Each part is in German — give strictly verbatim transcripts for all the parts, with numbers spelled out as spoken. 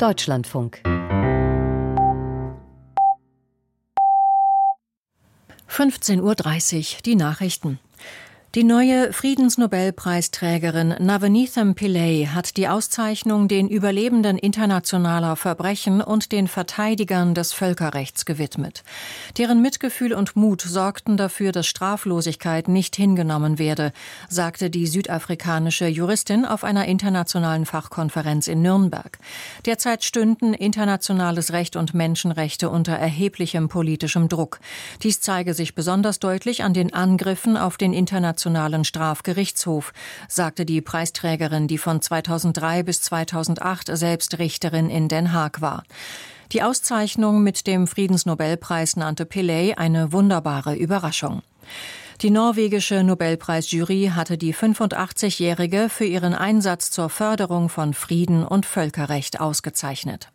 Deutschlandfunk. fünfzehn Uhr dreißig, die Nachrichten. Die neue Friedensnobelpreisträgerin Navneet Pillay hat die Auszeichnung den Überlebenden internationaler Verbrechen und den Verteidigern des Völkerrechts gewidmet. Deren Mitgefühl und Mut sorgten dafür, dass Straflosigkeit nicht hingenommen werde, sagte die südafrikanische Juristin auf einer internationalen Fachkonferenz in Nürnberg. Derzeit stünden internationales Recht und Menschenrechte unter erheblichem politischem Druck. Dies zeige sich besonders deutlich an den Angriffen auf den internationalen Strafgerichtshof, sagte die Preisträgerin, die von zweitausenddrei bis zweitausendacht selbst Richterin in Den Haag war. Die Auszeichnung mit dem Friedensnobelpreis nannte Pillay eine wunderbare Überraschung. Die norwegische Nobelpreisjury hatte die fünfundachtzigjährige für ihren Einsatz zur Förderung von Frieden und Völkerrecht ausgezeichnet.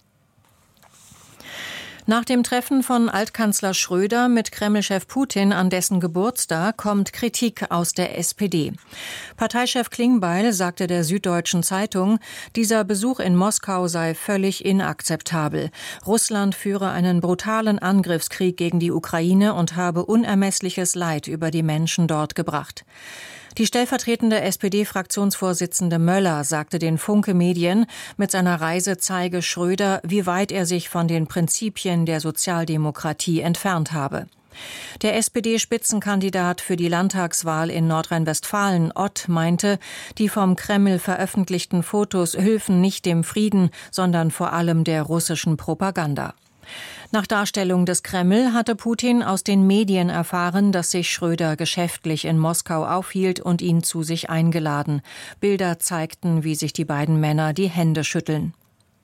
Nach dem Treffen von Altkanzler Schröder mit Kreml-Chef Putin an dessen Geburtstag kommt Kritik aus der S P D. Parteichef Klingbeil sagte der Süddeutschen Zeitung, dieser Besuch in Moskau sei völlig inakzeptabel. Russland führe einen brutalen Angriffskrieg gegen die Ukraine und habe unermessliches Leid über die Menschen dort gebracht. Die stellvertretende S P D-Fraktionsvorsitzende Möller sagte den Funke Medien, mit seiner Reise zeige Schröder, wie weit er sich von den Prinzipien der Sozialdemokratie entfernt habe. Der S P D-Spitzenkandidat für die Landtagswahl in Nordrhein-Westfalen, Ott, meinte, die vom Kreml veröffentlichten Fotos hülfen nicht dem Frieden, sondern vor allem der russischen Propaganda. Nach Darstellung des Kreml hatte Putin aus den Medien erfahren, dass sich Schröder geschäftlich in Moskau aufhielt und ihn zu sich eingeladen. Bilder zeigten, wie sich die beiden Männer die Hände schütteln.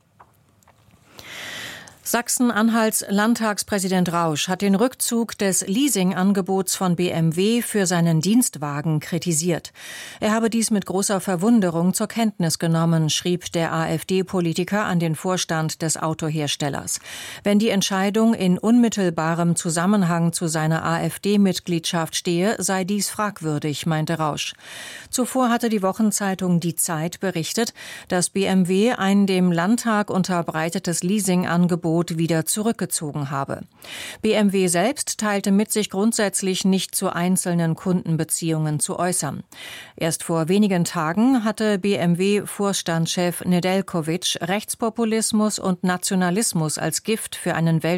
Sachsen-Anhalts Landtagspräsident Rausch hat den Rückzug des Leasingangebots von B M W für seinen Dienstwagen kritisiert. Er habe dies mit großer Verwunderung zur Kenntnis genommen, schrieb der AfD-Politiker an den Vorstand des Autoherstellers. Wenn die Entscheidung in unmittelbarem Zusammenhang zu seiner AfD-Mitgliedschaft stehe, sei dies fragwürdig, meinte Rausch. Zuvor hatte die Wochenzeitung Die Zeit berichtet, dass B M W ein dem Landtag unterbreitetes Leasingangebot wieder zurückgezogen habe. B M W selbst teilte mit, sich grundsätzlich nicht zu einzelnen Kundenbeziehungen zu äußern. Erst vor wenigen Tagen hatte B M W-Vorstandschef Nedeljkovic Rechtspopulismus und Nationalismus als Gift für einen Welt